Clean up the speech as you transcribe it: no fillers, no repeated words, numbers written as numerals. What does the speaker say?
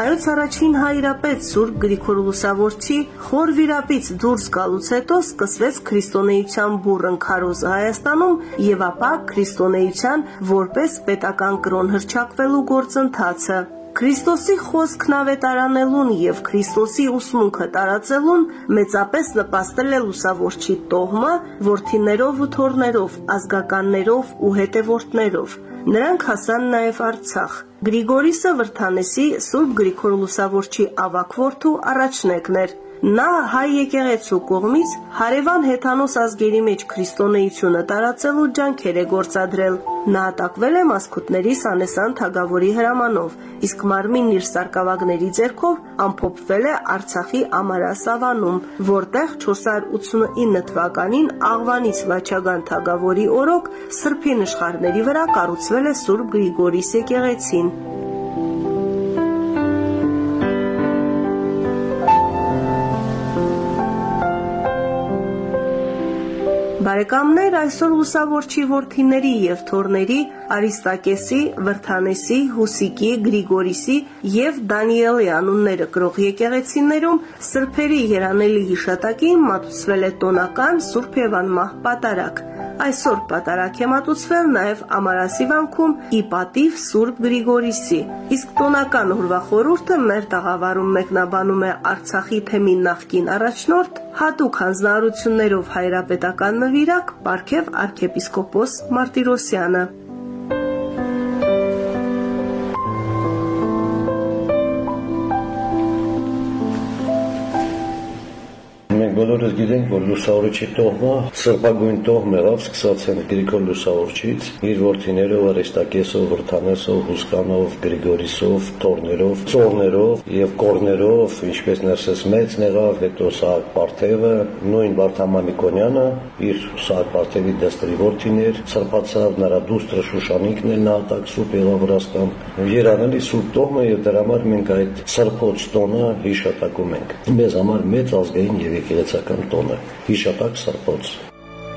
Հայոց առաջին հայրապետ Սուրբ Գրիգոր Լուսավորչի խոր վիրապից դուրս գալուց հետո սկսվեց քրիստոնեության բուռն քարոզը Հայաստանում եւ ապա քրիստոնեության որպես պետական կրոն հռչակվելու գործընթացը։ Քրիստոսի խոսքն ավետարանելուն եւ Քրիստոսի ուսմունքը տարածելուն մեծապես նպաստել է Լուսավորչի տոհմը որդիներով ու թոռներով, ազգականներով ու հետևորդներով։ Նրանք հասան նաև Արցախ։ Գրիգորիսը Վրթանեսի Սուրբ Գրիգոր Լուսավորչի ավագ որդու առաջնեկն էր։ Նա հայ եկեղեցու կողմից հարևան հեթանոս ազգերի մեջ քրիստոնեությունը տարածելու ջանքեր է գործադրել։ Նա ատակվել է մասկուտների Սանեսան թագավորի հրամանով, իսկ մարմինն իր սարկավագների ձեռքով ամփոփվել է Արցախի Ամարա Սավանում, որտեղ 489 թվականին Աղվանից Վաչագան թագավորի օրոք սրբի նշխարների վրա կառուցվել է Սուրբ Գրիգորիս եկեղեցին։ Բարեկամներ, այսօր Լուսավորչի որդիների եւ թոռների Արիստակեսի, Վրթանեսի, Հուսիկի, Գրիգորիսի եւ Դանիելի անունները կրող եկեղեցիներում սրբերի երանելի հիշատակին մատուցվել է տոնական Սուրբ եւ անմահ պատարագ։ Այսօր պատարագ է մատուցվել նաև Ամարասի վանքում ի պատիվ Սուրբ Գրիգորիսի, իսկ տոնական օրվա խորհուրդը մեր տաղավարում մեկնաբանում է Արցախի թեմի նախկին առաջնորդ, հատուկ հանձնարարություններով հայրապետական նվիրակ Պարքև arczepiskopos Martirosyan-ը։ Մենք բոլորս գիտենք, որ Լուսավորչի տոհմը սրբագույն տոհմ եղավ, սկսած են Գրիգոր Լուսավորչից, իր որդիներով, Արիստակեսով, Վրթանեսով, Հուսկանով, Գրիգորիսով, թոռներով, ծոռներով եւ կորներով, ինչպես ներսես մեծն եղավ, հետո Սահակ Պարթևը, նույն Վարդաման Նիկոնյանը, իր Սահակ Պարթևի դաստրի որդին էր, սրբացավ նրա դուստրը Շուշանիկն էլ նահատակ սուրբ եղավ Վրաստան, երանելի սուրբ տոհմը եւ դրա համար մենք այդ սրբոց տոնը հիշատակում ենք։ Մեզ համար մեծ ազգային եւ եկեղեցական տոն է, հիշատակ սրբոց։